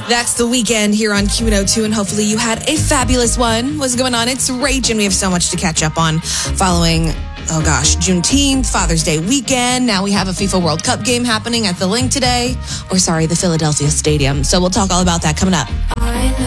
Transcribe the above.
That's the weekend here on Q102, and hopefully you had a fabulous one. What's going on? It's Rach, and we have so much to catch up on following, Juneteenth, Father's Day weekend. Now we have a FIFA World Cup game happening at the Philadelphia Stadium. So we'll talk all about that coming up.